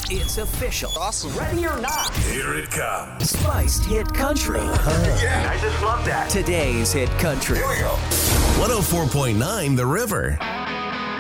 It's official. Awesome. Ready or not, Here it comes. Spiced Hit Country. Yeah. I just love that. Today's Hit Country. Here we go. 104.9 The River.